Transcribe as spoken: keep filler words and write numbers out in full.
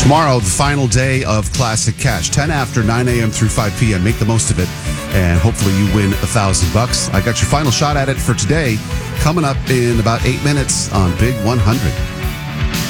Tomorrow, the final day of Classic Cash, ten after nine a.m. through five p.m. Make the most of it, and hopefully you win a thousand bucks. I got your final shot at it for today coming up in about eight minutes on Big one hundred.